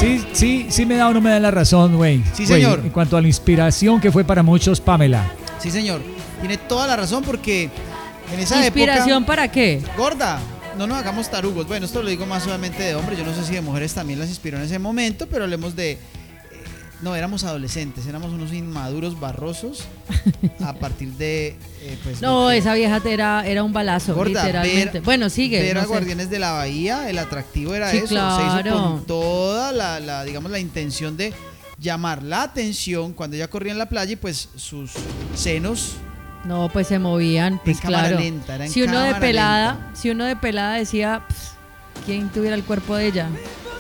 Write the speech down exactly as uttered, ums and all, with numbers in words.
Sí, sí, sí me da o no me da la razón, güey. Sí, señor. Güey, en cuanto a la inspiración que fue para muchos, Pamela. Sí, señor. Tiene toda la razón porque en esa ¿Inspiración época... para qué? Gorda, no nos hagamos tarugos. Bueno, esto lo digo más solamente de hombres. Yo no sé si de mujeres también las inspiró en ese momento, pero hablemos de... No, éramos adolescentes, éramos unos inmaduros barrosos a partir de... Eh, pues, No, de que, esa vieja era, era un balazo, gorda, literalmente. ver, bueno, sigue. Ver no a sé. Guardianes de la Bahía, el atractivo era Sí, eso. claro. Se hizo con toda la, la, digamos, la intención de llamar la atención cuando ella corría en la playa y pues sus senos... No, pues se movían, pues en cámara claro. lenta, era en si uno de cámara pelada, lenta. si uno de pelada decía, "Pss, ¿quién tuviera el cuerpo de ella?"